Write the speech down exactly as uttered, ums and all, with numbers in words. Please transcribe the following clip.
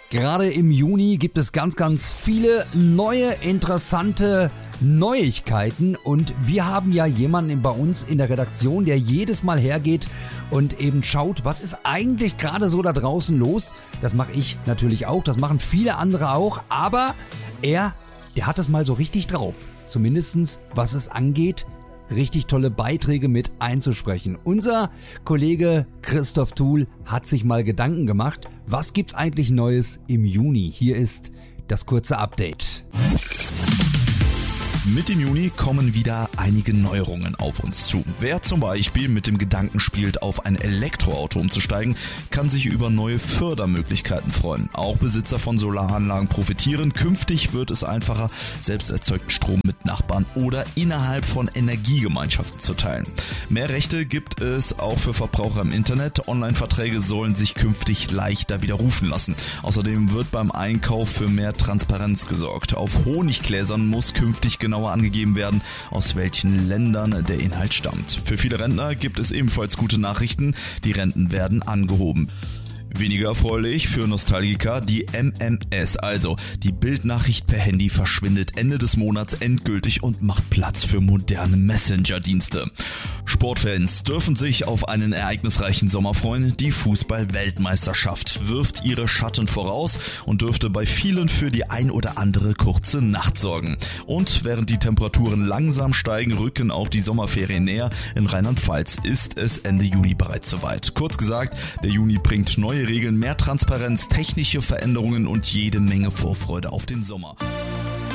Gerade im Juni gibt es ganz, ganz viele neue, interessante Neuigkeiten und wir haben ja jemanden bei uns in der Redaktion, der jedes Mal hergeht und eben schaut, was ist eigentlich gerade so da draußen los. Das mache ich natürlich auch, das machen viele andere auch, aber er, der hat es mal so richtig drauf. Zumindestens, was es angeht, richtig tolle Beiträge mit einzusprechen. Unser Kollege Christoph Thuhl hat sich mal Gedanken gemacht, was gibt's eigentlich Neues im Juni? Hier ist das kurze Update. Mit dem Juni kommen wieder einige Neuerungen auf uns zu. Wer zum Beispiel mit dem Gedanken spielt, auf ein Elektroauto umzusteigen, kann sich über neue Fördermöglichkeiten freuen. Auch Besitzer von Solaranlagen profitieren. Künftig wird es einfacher, selbst erzeugten Strom mit Nachbarn oder innerhalb von Energiegemeinschaften zu teilen. Mehr Rechte gibt es auch für Verbraucher im Internet. Online-Verträge sollen sich künftig leichter widerrufen lassen. Außerdem wird beim Einkauf für mehr Transparenz gesorgt. Auf Honiggläsern muss künftig genau angegeben werden, aus welchen Ländern der Inhalt stammt. Für viele Rentner gibt es ebenfalls gute Nachrichten, die Renten werden angehoben. Weniger erfreulich für Nostalgiker, die M M S, also die Bildnachricht per Handy, verschwindet Ende des Monats endgültig und macht Platz für moderne Messenger-Dienste. Sportfans dürfen sich auf einen ereignisreichen Sommer freuen. Die Fußball-Weltmeisterschaft wirft ihre Schatten voraus und dürfte bei vielen für die ein oder andere kurze Nacht sorgen. Und während die Temperaturen langsam steigen, rücken auch die Sommerferien näher. In Rheinland-Pfalz ist es Ende Juni bereits soweit. Kurz gesagt, der Juni bringt neue Regeln, mehr Transparenz, technische Veränderungen und jede Menge Vorfreude auf den Sommer.